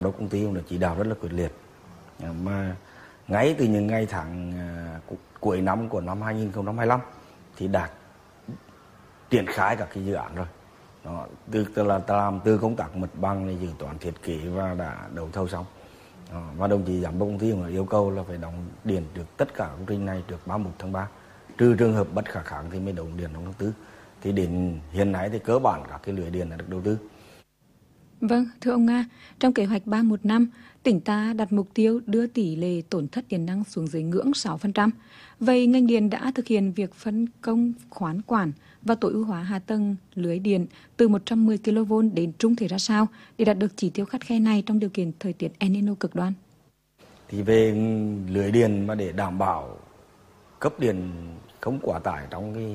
Đốc công ty cũng đã chỉ đạo rất là quyết liệt, mà ngay từ những ngày tháng cuối năm của năm 2025 thì đạt triển khai các cái dự án rồi. Đó, tức là ta làm từ công tác mặt bằng này, dự toán thiết kế và đã đấu thầu xong. Đó, và đồng chí giám đốc công ty cũng yêu cầu là phải đóng điện được tất cả công trình này trước 31 tháng 3, trừ trường hợp bất khả kháng thì mới đóng điện trong tháng 4. Thì đến hiện nay thì cơ bản các cái lưới điện đã được đầu tư. Vâng, thưa ông Nga, trong kế hoạch 315, tỉnh ta đặt mục tiêu đưa tỷ lệ tổn thất điện năng xuống dưới ngưỡng 6%. Vậy ngành điện đã thực hiện việc phân công khoán quản và tối ưu hóa hạ tầng lưới điện từ 110 kV đến trung thể ra sao để đạt được chỉ tiêu khắt khe này trong điều kiện thời tiết El Nino cực đoan? Thì về lưới điện mà để đảm bảo cấp điện không quá tải trong cái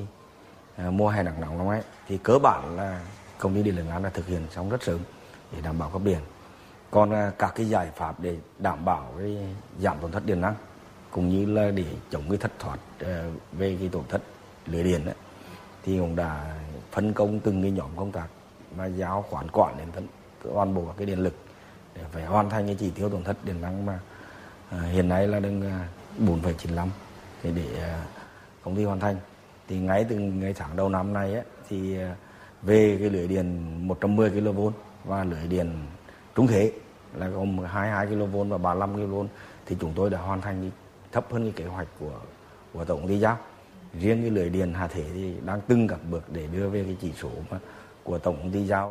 mùa hè nắng nóng năm ấy, thì cơ bản là công ty điện lực Nghệ An đã thực hiện xong rất sớm để đảm bảo cấp điện. Còn các cái giải pháp để đảm bảo cái giảm tổn thất điện năng cũng như là để chống cái thất thoát về cái tổn thất lưới điện ấy, thì cũng đã phân công từng cái nhóm công tác mà giao khoán quản đến toàn bộ các cái điện lực để phải hoàn thành cái chỉ tiêu tổn thất điện năng mà hiện nay là đang 4,95 thì để công ty hoàn thành. Thì ngay từ ngày tháng đầu năm nay ấy, thì về cái lưới điện 110 kV và lưới điện trung thế là gồm 22 kV và 35 kV thì chúng tôi đã hoàn thành thấp hơn cái kế hoạch của tổng công ty giao. Riêng cái lưới điện hạ thế thì đang từng các bước để đưa về cái chỉ số mà của tổng công ty giao.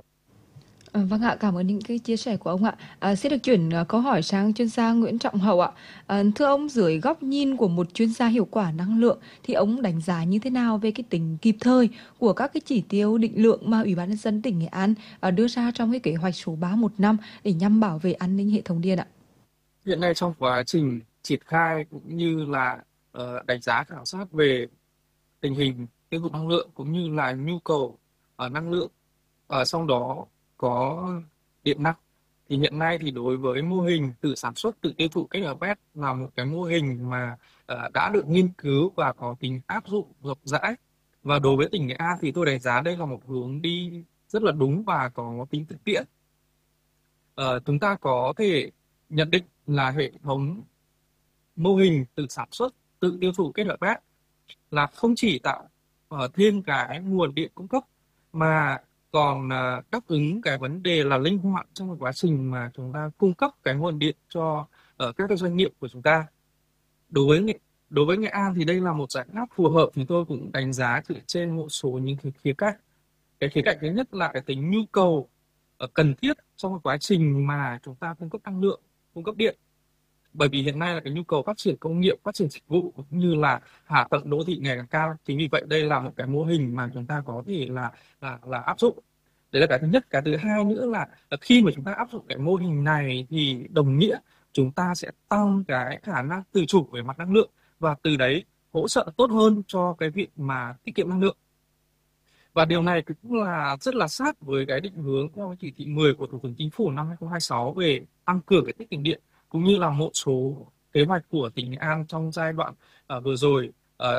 Vâng ạ, cảm ơn những cái chia sẻ của ông ạ. Xin được chuyển câu hỏi sang chuyên gia Nguyễn Trọng Hậu ạ. Thưa ông, dưới góc nhìn của một chuyên gia hiệu quả năng lượng thì ông đánh giá như thế nào về cái tính kịp thời của các cái chỉ tiêu định lượng mà Ủy ban nhân dân tỉnh Nghệ An đưa ra trong cái kế hoạch số 315 để nhằm bảo vệ an ninh hệ thống điện ạ? Hiện nay trong quá trình triển khai cũng như là đánh giá khảo sát về tình hình tiêu thụ năng lượng cũng như là nhu cầu năng lượng trong đó có điện năng, thì hiện nay thì đối với mô hình tự sản xuất tự tiêu thụ kết hợp ghép là một cái mô hình mà đã được nghiên cứu và có tính áp dụng rộng rãi, và đối với tỉnh Nghệ An thì tôi đánh giá đây là một hướng đi rất là đúng và có tính thực tiễn. Chúng ta có thể nhận định là hệ thống mô hình tự sản xuất tự tiêu thụ kết hợp ghép là không chỉ tạo thêm cái nguồn điện cung cấp mà còn đáp ứng cái vấn đề là linh hoạt trong cái quá trình mà chúng ta cung cấp cái nguồn điện cho các cái doanh nghiệp của chúng ta. Đối với Nghệ An thì đây là một giải pháp phù hợp, thì tôi cũng đánh giá dựa trên một số những cái khía cạnh. Cái khía cạnh thứ nhất là cái tính nhu cầu cần thiết trong cái quá trình mà chúng ta cung cấp năng lượng, cung cấp điện. Bởi vì hiện nay là cái nhu cầu phát triển công nghiệp, phát triển dịch vụ cũng như là hạ tầng đô thị ngày càng cao. Chính vì vậy đây là một cái mô hình mà chúng ta có thể là áp dụng. Đấy là cái thứ nhất. Cái thứ hai nữa là khi mà chúng ta áp dụng cái mô hình này thì đồng nghĩa chúng ta sẽ tăng cái khả năng tự chủ về mặt năng lượng, và từ đấy hỗ trợ tốt hơn cho cái việc mà tiết kiệm năng lượng. Và điều này cũng là rất là sát với cái định hướng theo cái chỉ thị 10 của Thủ tướng Chính phủ năm 2026 về tăng cường cái tiết kiệm điện, cũng như là một số kế hoạch của tỉnh Nghệ An trong giai đoạn vừa rồi,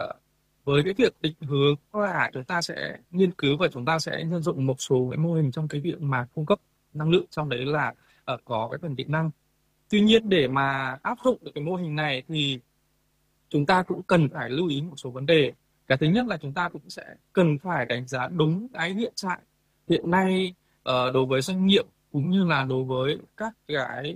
với cái việc định hướng là chúng ta sẽ nghiên cứu và chúng ta sẽ nhân dụng một số cái mô hình trong cái việc mà cung cấp năng lượng, trong đấy là có cái phần điện năng. Tuy nhiên để mà áp dụng được cái mô hình này thì chúng ta cũng cần phải lưu ý một số vấn đề. Cái thứ nhất là chúng ta cũng sẽ cần phải đánh giá đúng cái hiện trạng hiện nay đối với doanh nghiệp cũng như là đối với các cái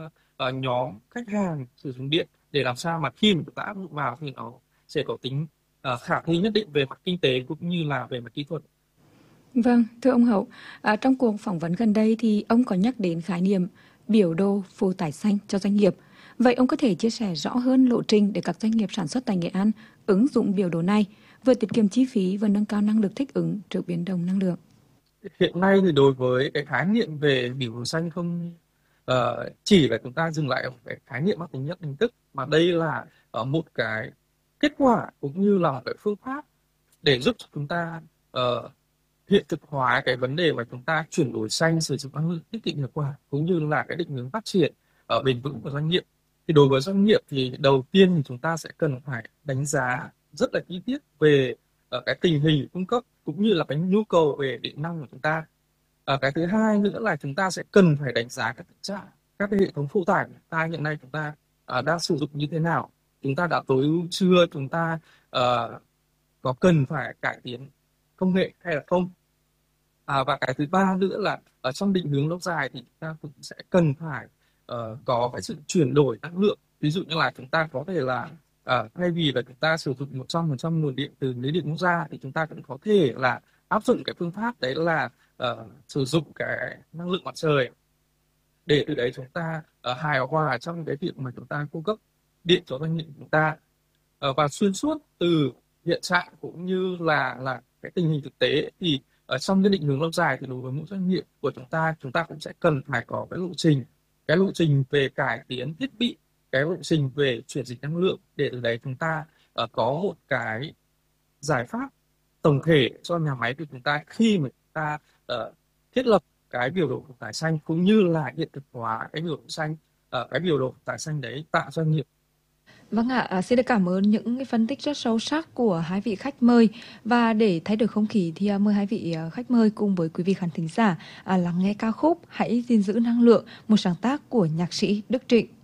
nhóm khách hàng sử dụng điện, để làm sao mà khi mà chúng ta áp dụng vào thì nó sẽ có tính khả thi nhất định về mặt kinh tế cũng như là về mặt kỹ thuật. Vâng, thưa ông Hậu, trong cuộc phỏng vấn gần đây thì ông có nhắc đến khái niệm biểu đồ phụ tải xanh cho doanh nghiệp. Vậy ông có thể chia sẻ rõ hơn lộ trình để các doanh nghiệp sản xuất tại Nghệ An ứng dụng biểu đồ này, vừa tiết kiệm chi phí vừa nâng cao năng lực thích ứng trước biến động năng lượng? Hiện nay thì đối với cái khái niệm về biểu đồ xanh không chỉ là chúng ta dừng lại ở cái khái niệm mang tính nhất hình thức, mà đây là một cái kết quả cũng như là một cái phương pháp để giúp cho chúng ta hiện thực hóa cái vấn đề mà chúng ta chuyển đổi xanh, sử dụng năng lượng tiết kiệm hiệu quả, cũng như là cái định hướng phát triển bền vững của doanh nghiệp. Thì đối với doanh nghiệp thì đầu tiên thì chúng ta sẽ cần phải đánh giá rất là chi tiết về cái tình hình cung cấp cũng như là cái nhu cầu về điện năng của chúng ta. Cái thứ hai nữa là chúng ta sẽ cần phải đánh giá các các cái hệ thống phụ tải của chúng ta hiện nay chúng ta đang sử dụng như thế nào, chúng ta đã tối ưu chưa, chúng ta có cần phải cải tiến công nghệ hay là không. Và cái thứ ba nữa là ở trong định hướng lâu dài thì chúng ta cũng sẽ cần phải có cái sự chuyển đổi năng lượng. Ví dụ như là chúng ta có thể là thay vì là chúng ta sử dụng 100% nguồn điện từ lưới điện quốc gia thì chúng ta cũng có thể là áp dụng cái phương pháp đấy là sử dụng cái năng lượng mặt trời, để từ đấy chúng ta hài hòa trong cái việc mà chúng ta cung cấp điện cho doanh nghiệp của chúng ta. Và xuyên suốt từ hiện trạng cũng như là cái tình hình thực tế thì ở trong cái định hướng lâu dài thì đối với mỗi doanh nghiệp của chúng ta cũng sẽ cần phải có cái lộ trình về cải tiến thiết bị, cái lộ trình về chuyển dịch năng lượng, để từ đấy chúng ta có một cái giải pháp tổng thể cho nhà máy của chúng ta khi mà chúng ta thiết lập cái biểu đồ vận tải xanh, cũng như là hiện thực hóa cái biểu đồ xanh, cái biểu đồ vận tải xanh đấy tại doanh nghiệp. Vâng ạ, xin được cảm ơn những cái phân tích rất sâu sắc của hai vị khách mời. Và để thay đổi không khí thì mời hai vị khách mời cùng với quý vị khán thính giả lắng nghe ca khúc Hãy gìn giữ năng lượng, một sáng tác của nhạc sĩ Đức Trịnh.